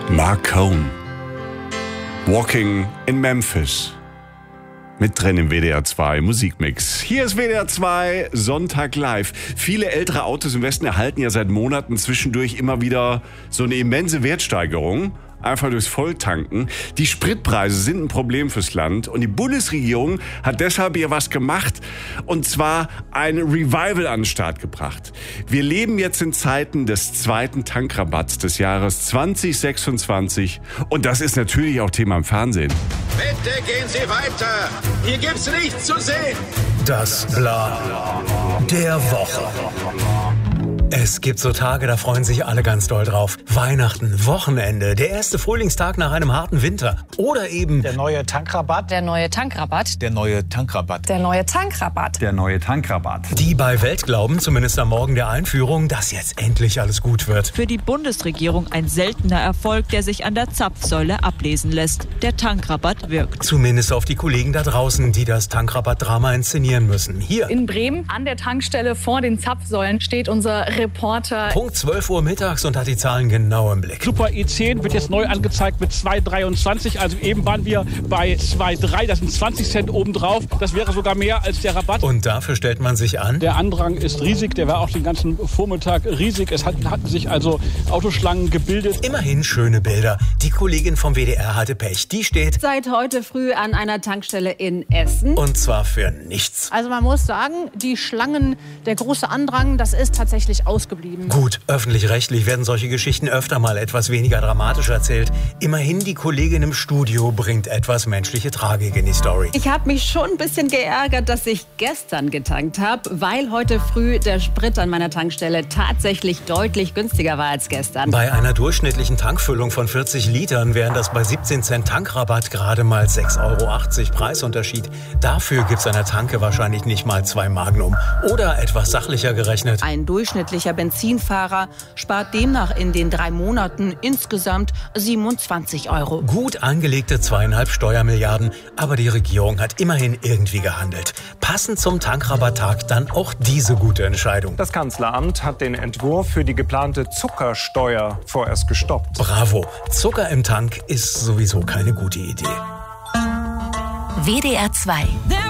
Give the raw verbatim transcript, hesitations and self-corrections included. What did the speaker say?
Mark Cohn. Walking in Memphis. Mit drin im W D R zwei Musikmix. Hier ist W D R zwei Sonntag live. Viele ältere Autos im Westen erhalten ja seit Monaten zwischendurch immer wieder so eine immense Wertsteigerung. Einfach durchs Volltanken. Die Spritpreise sind ein Problem fürs Land und die Bundesregierung hat deshalb hier was gemacht und zwar ein Revival an den Start gebracht. Wir leben jetzt in Zeiten des zweiten Tankrabatts des Jahres zwanzig sechsundzwanzig und das ist natürlich auch Thema im Fernsehen. Bitte gehen Sie weiter! Hier gibt's nichts zu sehen! Das Bla der Woche. Es gibt so Tage, da freuen sich alle ganz doll drauf. Weihnachten, Wochenende, der erste Frühlingstag nach einem harten Winter. Oder eben der neue Tankrabatt. Der neue Tankrabatt. Der neue Tankrabatt. Der neue Tankrabatt. Der neue Tankrabatt. Die bei Welt glauben, zumindest am Morgen der Einführung, dass jetzt endlich alles gut wird. Für die Bundesregierung ein seltener Erfolg, der sich an der Zapfsäule ablesen lässt. Der Tankrabatt wirkt. Zumindest auf die Kollegen da draußen, die das Tankrabatt-Drama inszenieren müssen. Hier. In Bremen an der Tankstelle vor den Zapfsäulen steht unser Reporter. Punkt zwölf Uhr mittags und hat die Zahlen genau im Blick. Super E zehn wird jetzt neu angezeigt mit zwei Komma dreiundzwanzig. Also eben waren wir bei zwei Komma drei. Das sind zwanzig Cent obendrauf. Das wäre sogar mehr als der Rabatt. Und dafür stellt man sich an? Der Andrang ist riesig. Der war auch den ganzen Vormittag riesig. Es hat, hatten sich also Autoschlangen gebildet. Immerhin schöne Bilder. Die Kollegin vom W D R hatte Pech. Die steht seit heute früh an einer Tankstelle in Essen. Und zwar für nichts. Also man muss sagen, die Schlangen, der große Andrang, das ist tatsächlich ausgeblieben. Gut, öffentlich-rechtlich werden solche Geschichten öfter mal etwas weniger dramatisch erzählt. Immerhin, die Kollegin im Studio bringt etwas menschliche Tragik in die Story. Ich habe mich schon ein bisschen geärgert, dass ich gestern getankt habe, weil heute früh der Sprit an meiner Tankstelle tatsächlich deutlich günstiger war als gestern. Bei einer durchschnittlichen Tankfüllung von vierzig Litern wären das bei siebzehn Cent Tankrabatt gerade mal sechs Euro achtzig Preisunterschied. Dafür gibt's an der Tanke wahrscheinlich nicht mal zwei Magnum. Oder etwas sachlicher gerechnet. Ein durchschnittlicher Benzinfahrer spart demnach in den drei Monaten insgesamt siebenundzwanzig Euro. Gut angelegte zweieinhalb Steuermilliarden, aber die Regierung hat immerhin irgendwie gehandelt. Passend zum Tankrabatttag dann auch diese gute Entscheidung. Das Kanzleramt hat den Entwurf für die geplante Zuckersteuer vorerst gestoppt. Bravo. Zucker im Tank ist sowieso keine gute Idee. W D R zwei